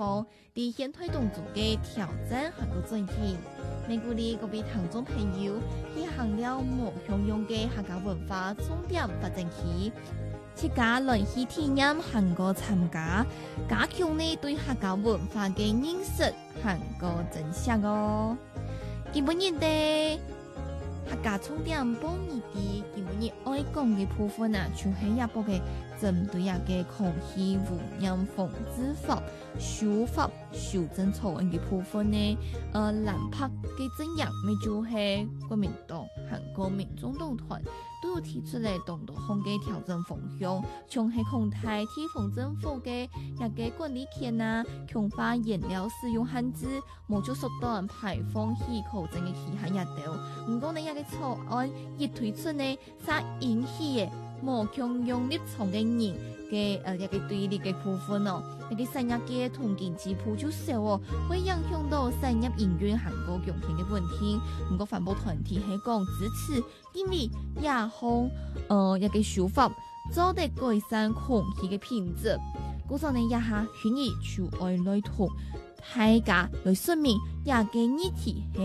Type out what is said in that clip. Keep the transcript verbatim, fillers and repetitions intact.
方，伫现推动中嘅挑战和个转型。美鼓励各位听众朋友去行了无相用嘅客家文化重点发展期，自家来去体验韩国参加，加强呢对客家文化嘅认识韩国真相哦。今本日嘅客家重点帮你哋今本日爱讲嘅部分啊，就系一部嘅针对啊嘅空气污染防治法、修法修正草案嘅部分呢，呃，南拍嘅怎样，咪就系国民党、韩国民众党团都有提出嚟动作方嘅调整方向，像系控制地方政府嘅一个管理权啊，强化燃料使用限制，冇就缩短排放气口证嘅期限一度。唔过呢，一个草案一推出呢，才引起嘅冇強用立場嘅人嘅誒一個對立嘅部分哦，一個產業嘅同經濟鋪就少哦，會影響到產業營運韓國用田嘅問題。唔過環保團體係講支持，因為也向誒一個手法做得改善空氣嘅品質。故此呢，也下勸議就愛來同大家來說明也個議題。